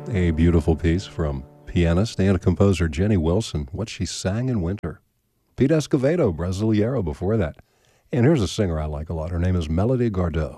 A beautiful piece from pianist and composer Jenny Wilson, What She Sang in Winter. Pete Escovedo, Brasileiro before that. And here's a singer I like a lot. Her name is Melody Gardot.